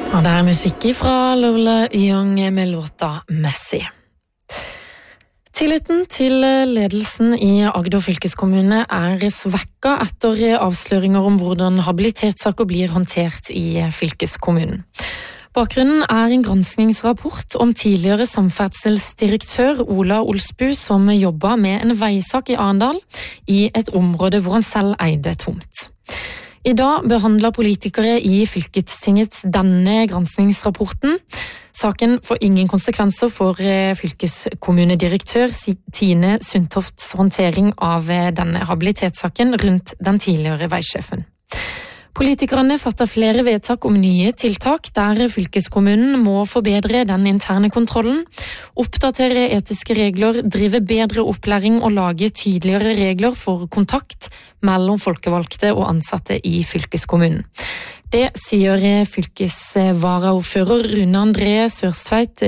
Og det musikk fra Lola Young med låta Messi. Tilliten til ledelsen i Agder fylkeskommune svekket etter avsløringer om hvordan habilitetssaker blir håndtert i fylkeskommunen. Bakgrunnen en granskningsrapport om tidligere samferdselsdirektør Ola Olsbu som jobbet med en veisak i Arendal i et område hvor han selv eide tomt. I dag behandler politikere i fylkestinget denne granskningsrapporten. Saken får ingen konsekvenser for fylkeskommunedirektør Tine Sundtofts håndtering av denne habilitetssaken rundt den tidligere veisjefen. Politikerne fatter flere vedtak om nye tiltak der fylkeskommunen må forbedre den interne kontrollen, oppdatere etiske regler, drive bedre opplæring og lage tydeligere regler for kontakt mellom folkevalgte og ansatte i fylkeskommunen. Det sier fylkesvaraordfører Rune André Sørstveit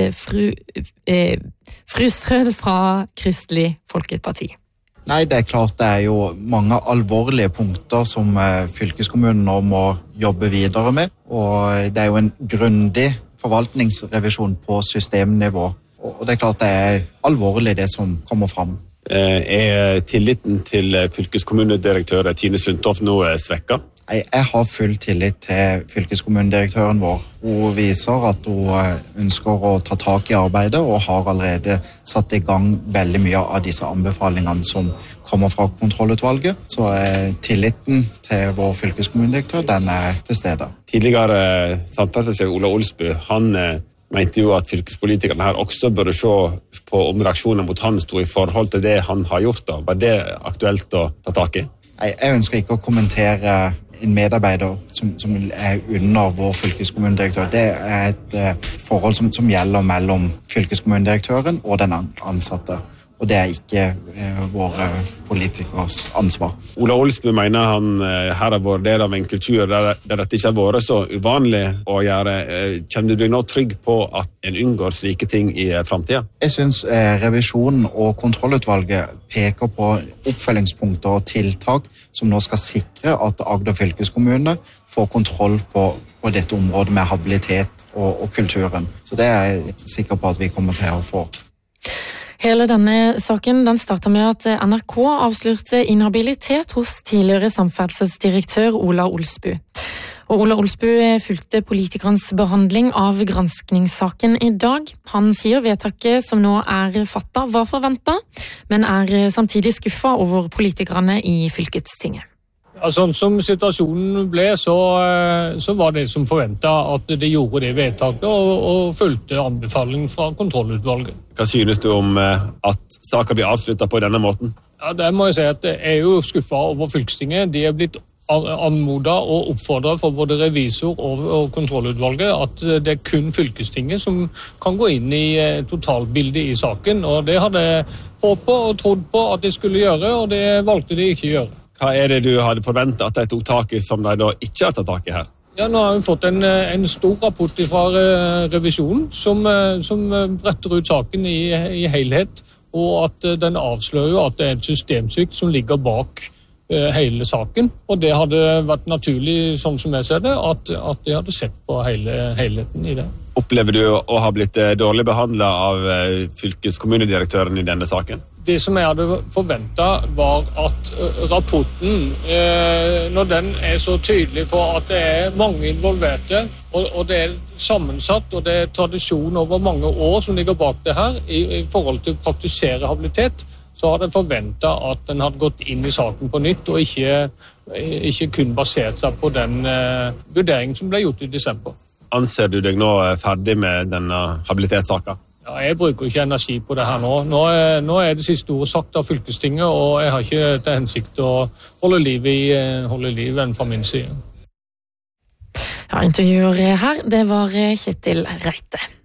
Frustrød fra Kristelig Folkeparti. Nei, det klart det jo mange alvorlige punkter som fylkeskommunen nå må jobbe videre med, og det jo en grundig forvaltningsrevisjon på systemnivå, og det klart det alvorlig det som kommer fram. Tilliten til fylkeskommunedirektør Tine Sundtoft nå svekket? Jeg har full tillit til fylkeskommunedirektøren vår. Hun viser at hun ønsker å ta tak i arbeidet og har allerede satt i gang veldig mye av disse anbefalingene som kommer fra kontrollutvalget. Så tilliten til vår fylkeskommunedirektør, den til stede. Tidligere samferdselsdirektør Ola Olsbu, han mente jo at fylkespolitikerne her også burde se på om reaksjoner mot han stod i forhold til det han har gjort. Da. Var det aktuelt å ta tak i? Jeg ønsker ikke å kommentere en medarbeider som under vår fylkeskommunedirektør. Det et forhold som gjelder mellom fylkeskommunedirektøren og den ansatte. Og det ikke våre politikers ansvar. Ola Olsbu mener han her har vært del av en kultur der dette ikke har vært så uvanlig å gjøre. Kjenner du deg nå trygg på at en unngår slike ting i fremtiden? Jeg synes revisjonen og kontrollutvalget peker på oppfølgingspunkter og tiltak som nå skal sikre at Agder fylkeskommune får kontroll på dette området med habilitet og kulturen. Så det jeg sikker på at vi kommer til å få. Hele denne saken den startet med at NRK avslørte inhabilitet hos tidligere samferdselsdirektør Ola Olsbu. Og Ola Olsbu fulgte politikernes behandling av granskningssaken i dag. Han sier vedtaket som nå fattet var forventet, men samtidig skuffet over politikerne i fylkestinget. Sånn som situasjonen ble, så var det som forventet at de gjorde det vedtaket og fulgte anbefalingen fra kontrollutvalget. Hva synes du om at saken blir avsluttet på denne måten? Ja, det må jeg si at jeg jo skuffet over fylkestinget. De blitt anmodet og oppfordret for både revisor og kontrollutvalget at det kun fylkestinget som kan gå inn i totalbildet i saken. Og det hadde jeg håpet på og trodd på at de skulle gjøre, og det valgte de ikke å gjøre. Hva det du hadde forventet at de tok tak i som de da ikke har tatt tak i her? Ja, nå har vi fått en stor rapport fra revisjonen som bretter ut saken i helhet, og at den avslører jo at det et systemsvikt som ligger bak hele saken. Og det hadde vært naturlig, sånn som jeg ser det, at de hadde sett på helheten i det. Opplever du å ha blitt dårlig behandlet av fylkeskommunedirektøren i denne saken? Det som jeg hadde forventet var at rapporten, når den så tydelig på at det mange involverte, og det sammensatt, og det tradisjon over mange år som ligger bak det her, i forhold til å praktisere habilitet, så hadde jeg forventet at den hadde gått inn i saken på nytt, og ikke kun basert seg på den vurderingen som ble gjort i desember. Anser du deg nå ferdig med denne habilitetssaken? Ja, jeg bruker ikke energi på det her nå. Nå det siste ordet sagt av fylkestinget, og jeg har ikke til hensikt å holde livet fra min side. Ja, intervjuer her, det var Kjetil Reite.